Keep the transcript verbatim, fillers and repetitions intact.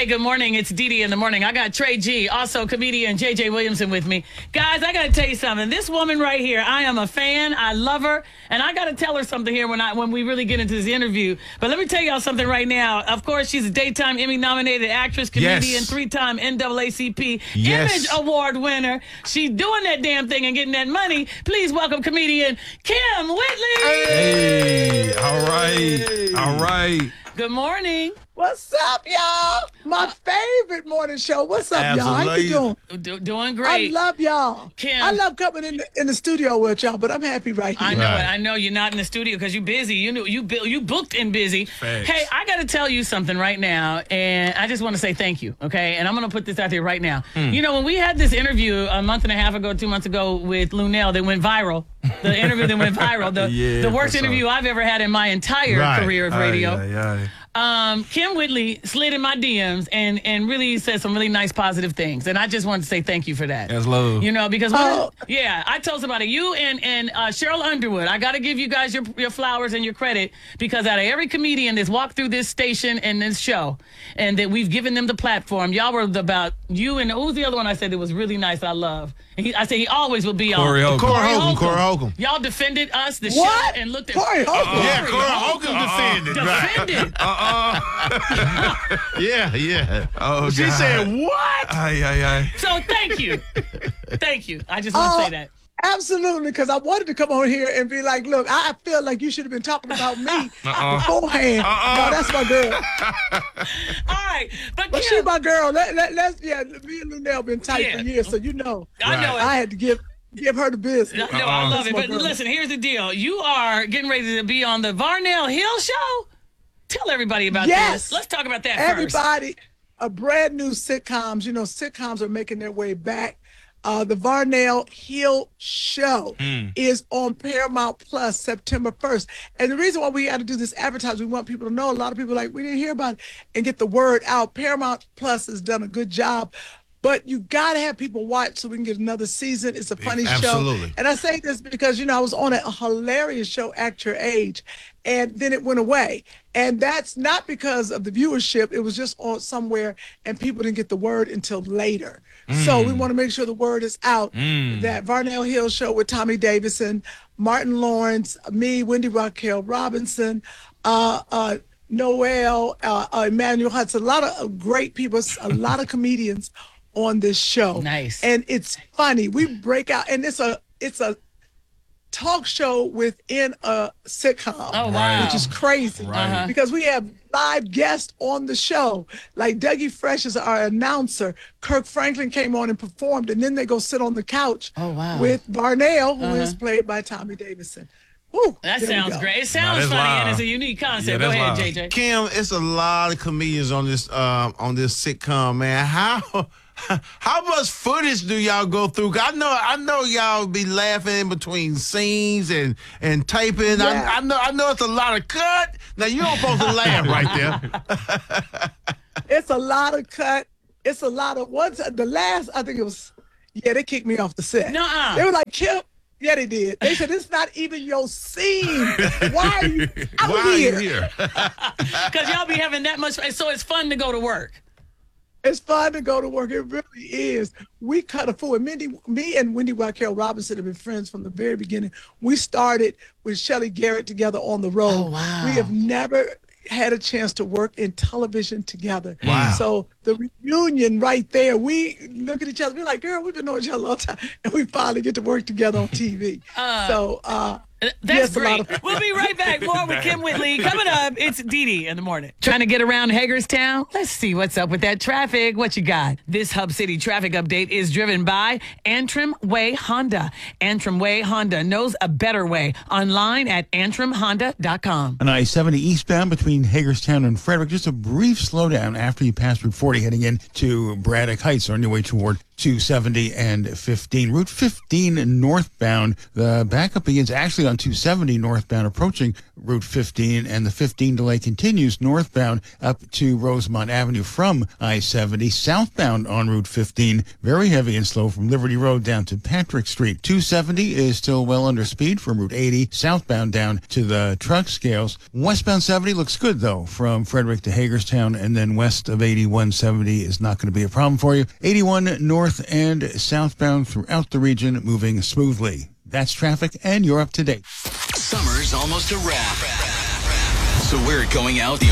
Hey, good morning. It's Dee Dee in the morning. I got Trey G, also comedian J J Williamson with me. Guys, I got to tell you something. This woman right here, I am a fan. I love her. And I got to tell her something here when I when we really get into this interview. But let me tell y'all something right now. Of course, she's a daytime Emmy-nominated actress, comedian, Yes. three-time N double A C P Yes. Image Award winner. She's doing that damn thing and getting that money. Please welcome comedian Kim Whitley. Hey, all right, all right. Good morning. What's up, y'all? My favorite morning show. What's up, y'all? How you Absolutely. doing? Do, doing I great. love y'all. Kim. I love coming in the, in the studio with y'all, but I'm happy right here. I know Right. it. I know you're not in the studio because you're busy. You know you bu- you booked and busy. Facts. Hey, I got to tell you something right now, and I just want to say thank you. Okay, and I'm gonna put this out there right now. You know, when we had this interview a month and a half ago, two months ago with Lunell, that went viral. The interview that went viral. The Yeah, the worst for sure. interview I've ever had in my entire Right. career of Aye, radio. aye, aye. Um, Kim Whitley slid in my D Ms and and really said some really nice positive things, and I just wanted to say thank you for that. That's love. You know, because when Oh. yeah, I told somebody, you and and uh, Cheryl Underwood, I got to give you guys your your flowers and your credit, because out of every comedian that's walked through this station and this show, and that we've given them the platform, y'all were the, about you and who's the other one I said that was really nice. I love. And he, I said he always will be on. Corey Holcomb. Corey Holcomb. Corey Holcomb. Y'all defended us, the What? show, and looked at Corey Holcomb? Yeah, Corey Holcomb defended. Right. defended. Yeah, yeah. Oh, She God. said, what? Aye, aye, aye. So thank you, thank you. I just want to Oh, say that. Absolutely, because I wanted to come on here and be like, look, I I feel like you should have been talking about me beforehand. No, that's my girl. All right, but, But Kim, she my girl. Let, let, let's, yeah, me and Lunell been tight Yeah. for years, so you know. I know it. I had to give give her the business. No, I love That's it. my But girl. listen, here's the deal. You are getting ready to be on the Varnell Hill show. Tell everybody about Yes. this. Let's talk about that first. Everybody, a brand new sitcoms. You know, sitcoms are making their way back. Uh, the Varnell Hill Show is on Paramount Plus September first. And the reason why we got to do this advertising, we want people to know. A lot of people are like, we didn't hear about it, and get the word out. Paramount Plus has done a good job. But you got to have people watch so we can get another season. It's a funny Absolutely. show. And I say this because, you know, I was on a hilarious show, Act Your Age, and then it went away. And that's not because of the viewership. It was just on somewhere, and people didn't get the word until later. So we want to make sure the word is out that Varnell Hill show with Tommy Davidson, Martin Lawrence, me, Wendy Raquel Robinson, uh, uh, Noel, uh, uh, Emmanuel Hudson, a lot of great people, a lot of comedians on this show. Nice. And it's funny. We break out, and it's a it's a talk show within a sitcom. Oh, wow. Which is crazy. Right. Because we have live guests on the show. Like Dougie Fresh is our announcer. Kirk Franklin came on and performed, and then they go sit on the couch Oh, wow. with Varnell, who is played by Tommy Davidson. Woo, That there we sounds go. great. It sounds that's funny, live. and it's a unique concept. Yeah, Go that's ahead, live. J J. Kim, it's a lot of comedians on this um on this sitcom, man. How how much footage do y'all go through? 'Cause I know I know y'all be laughing in between scenes and and typing. Yeah. I, I know I know it's a lot of cut. Now you don't supposed to laugh right there. It's a lot of cut. It's a lot of what's the last, I think it was, yeah, they kicked me off the set. Nuh-uh. They were like, Kim, yeah, they did. They said, it's not even your scene. Why are you out Why are here? you here? Because y'all be having that much, so it's fun to go to work. It's fun to go to work. It really is. We cut a fool. And Mindy, me and Wendy Raquel Robinson have been friends from the very beginning. We started with Shelley Garrett together on the road. Oh, wow. We have never had a chance to work in television together. Wow. So the reunion right there, we look at each other, we're like, girl, we've been knowing each other a long time. And we finally get to work together on T V. Uh, so uh, That's yes, a lot great. of- We'll be right back. More with Kim Whitley. Coming up, it's Dee Dee in the morning. Trying to get around Hagerstown? Let's see what's up with that traffic. What you got? This Hub City traffic update is driven by Antrim Way Honda. Antrim Way Honda knows a better way. Online at antrim honda dot com. On I seventy eastbound between Hagerstown and Frederick, just a brief slowdown after you pass Route forty heading into Braddock Heights on your way toward two seventy and fifteen. Route fifteen northbound, the backup begins actually on two seventy northbound approaching Route fifteen, and the fifteen delay continues northbound up to Rosemont Avenue from I seventy. Southbound on Route fifteen, very heavy and slow from Liberty Road down to Patrick Street. two seventy is still well under speed from Route eighty, southbound down to the truck scales. Westbound seventy looks good, though, from Frederick to Hagerstown and then west of eighty-one seventy is not going to be a problem for you. eighty-one north and southbound throughout the region, moving smoothly. That's traffic, and you're up to date. Summer's almost a wrap. So we're going out the